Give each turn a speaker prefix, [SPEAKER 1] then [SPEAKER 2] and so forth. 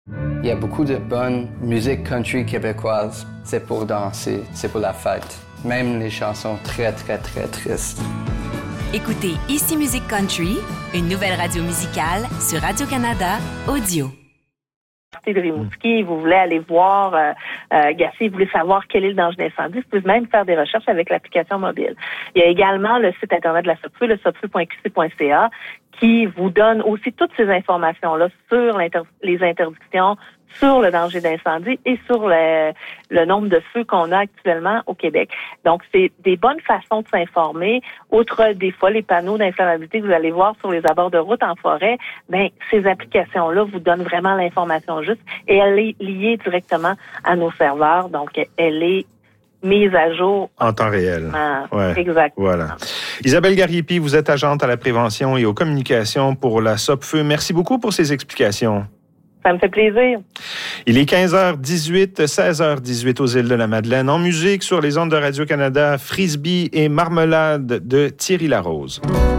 [SPEAKER 1] Il y a beaucoup de bonne musique country québécoise. C'est pour danser, c'est pour la fête. Même les chansons très, très, très tristes.
[SPEAKER 2] Écoutez Ici Musique Country, une nouvelle radio musicale sur Radio-Canada Audio.
[SPEAKER 3] De Rimouski, vous voulez aller voir Gaspé, vous voulez savoir quel est le danger d'incendie, vous pouvez même faire des recherches avec l'application mobile. Il y a également le site internet de la SOPFEU, le sopfeu.qc.ca, qui vous donne aussi toutes ces informations-là sur les interdictions, sur le danger d'incendie et sur le nombre de feux qu'on a actuellement au Québec. Donc, c'est des bonnes façons de s'informer. Outre des fois les panneaux d'inflammabilité que vous allez voir sur les abords de route en forêt, ben ces applications-là vous donnent vraiment l'information juste et elle est liée directement à nos serveurs. Donc, elle est mise à jour.
[SPEAKER 4] En temps réel.
[SPEAKER 3] Ouais. Exact.
[SPEAKER 4] Voilà. Isabelle Gariepi, vous êtes agente à la prévention et aux communications pour la SOPFEU. Merci beaucoup pour ces explications.
[SPEAKER 3] Ça me fait plaisir.
[SPEAKER 4] Il est 15h18, 16h18 aux îles de la Madeleine. En musique, sur les ondes de Radio-Canada, Frisbee et Marmelade de Thierry Larose.